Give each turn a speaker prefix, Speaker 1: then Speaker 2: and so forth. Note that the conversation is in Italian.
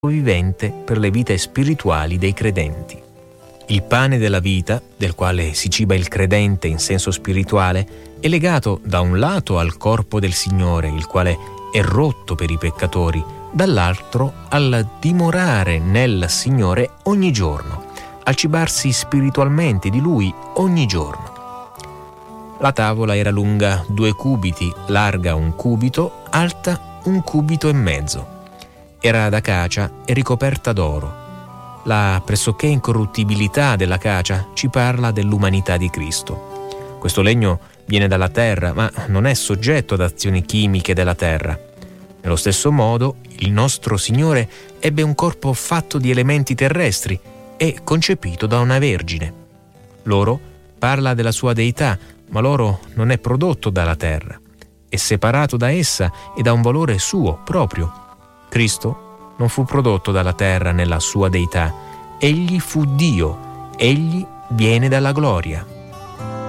Speaker 1: vivente per le vite spirituali dei credenti. Il pane della vita, del quale si ciba il credente in senso spirituale, è legato da un lato al corpo del Signore, il quale è rotto per i peccatori, dall'altro al dimorare nel Signore ogni giorno, al cibarsi spiritualmente di Lui ogni giorno. La tavola era lunga 2 cubiti, larga 1 cubito, alta 1 cubito e mezzo. Era d'acacia e ricoperta d'oro. La pressoché incorruttibilità della cacia ci parla dell'umanità di Cristo. Questo legno viene dalla terra, ma non è soggetto ad azioni chimiche della terra. Nello stesso modo, il nostro Signore ebbe un corpo fatto di elementi terrestri e concepito da una vergine. L'oro parla della sua deità, ma l'oro non è prodotto dalla terra. È separato da essa e da un valore suo proprio. Cristo non fu prodotto dalla terra nella sua deità. Egli fu Dio. Egli viene dalla gloria.